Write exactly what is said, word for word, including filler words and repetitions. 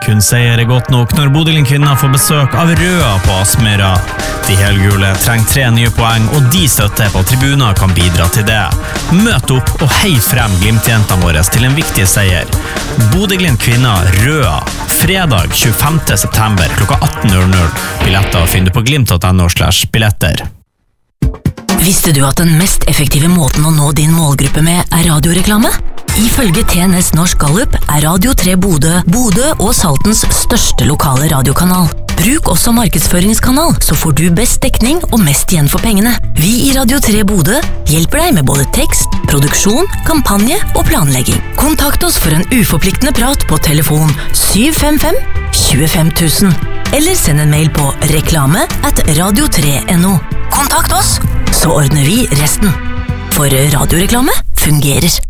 kun seier er godt nok når Bodø-Glimt-kvinner får besøk av Røa på Aspmyra. De helgule trenger tre nye poeng, og de støtter på tribuner kan bidra til det. Møt opp og hei frem Glimt-jentene våre til en viktig seier. Bodø-Glimt-kvinner Røa, fredag tjuefemte september klokka atten null null. Billetter finner du på glimt punktum no slash billetter. Visste du at den mest effektive måten å nå din målgruppe med er radioreklame? Ifølge T N S Norsk Gallup er Radio tre Bodø, Bodø og Saltens største lokale radiokanal. Bruk også markedsføringskanal, så får du best dekning og mest igjen for pengene. Vi i Radio tre Bodø hjelper deg med både tekst, produksjon, kampanje og planlegging. Kontakt oss for en uforpliktende prat på telefon syv fem fem to fem tusen, eller send en mail på reklame at radio tre punktum no. Kontakt oss, så ordner vi resten. For radioreklame fungerer.